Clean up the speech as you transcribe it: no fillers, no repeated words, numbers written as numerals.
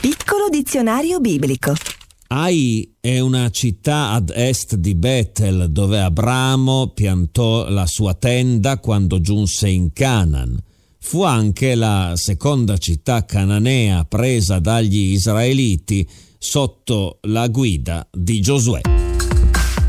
piccolo dizionario biblico. Ai è una città ad est di Betel, dove Abramo piantò la sua tenda quando giunse in Canaan. Fu anche la seconda città cananea presa dagli israeliti sotto la guida di Giosuè.